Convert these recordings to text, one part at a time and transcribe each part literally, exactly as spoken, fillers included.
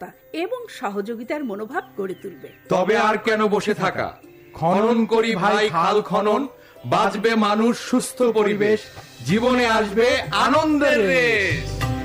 নিরাপত্তা এবং সহযোগিতার মনোভাব গড়ে তুলবে। তবে আর কেন বসে থাকা, খনন করি ভাই খাল খনন, বাঁচবে মানুষ, সুস্থ পরিবেশ, জীবনে আসবে আনন্দের রেশ।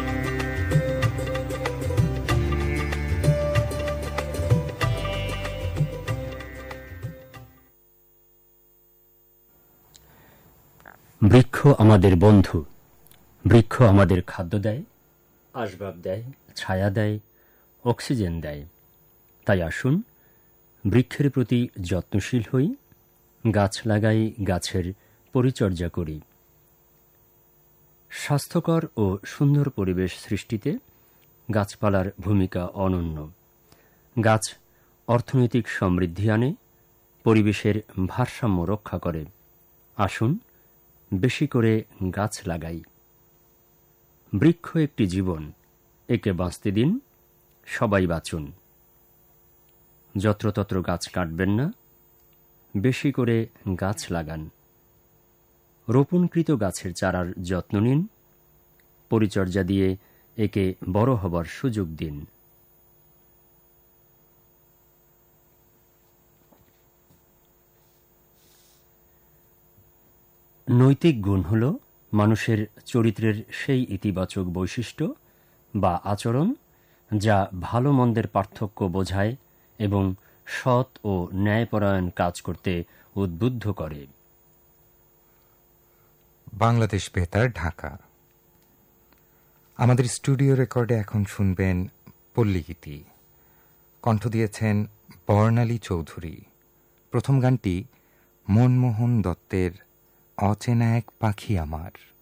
বৃক্ষ আমাদের বন্ধু। বৃক্ষ আমাদের খাদ্য দেয়, আসবাব দেয়, ছায়া দেয়, অক্সিজেন দেয়। তাই আসুন বৃক্ষের প্রতি যত্নশীল হই, গাছ লাগাই, গাছের পরিচর্যা করি। স্বাস্থ্যকর ও সুন্দর পরিবেশ সৃষ্টিতে গাছপালার ভূমিকা অনন্য। গাছ অর্থনৈতিক সমৃদ্ধি আনে, পরিবেশের ভারসাম্য রক্ষা করে। আসুন বেশি করে গাছ লাগাই। বৃক্ষ একটি জীবন, একে বাঁচতে দিন, সবাই বাঁচুন। যত্রতত্র গাছ কাটবেন না, বেশি করে গাছ লাগান। রোপণকৃত গাছের চারার যত্ন নিন, পরিচর্যা দিয়ে একে বড় হবার সুযোগ দিন। নৈতিক গুণ হল মানুষের চরিত্রের সেই ইতিবাচক বৈশিষ্ট্য বা আচরণ যা ভালো মন্দের পার্থক্য বোঝায় এবং সৎ ও ন্যায়পরায়ণ কাজ করতে উদ্বুদ্ধ করে। বাংলাদেশ বেতার, ঢাকা। আমাদের স্টুডিও রেকর্ডে এখন শুনবেন পল্লীগীতি। কণ্ঠ দিয়েছেন বর্ণালী চৌধুরী। প্রথম গানটি মনমোহন দত্তের অচেনা এক পাখি আমার।